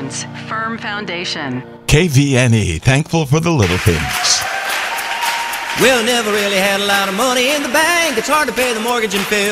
Insurance. Firm foundation. KVNE, thankful for the little things. Well, never really had a lot of money in the bank. It's hard to pay the mortgage and bill.